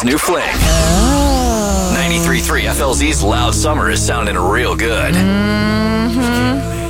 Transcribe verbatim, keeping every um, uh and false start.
his new fling. Oh. ninety-three point three F L Z's Loud Summer is sounding real good. Mm-hmm.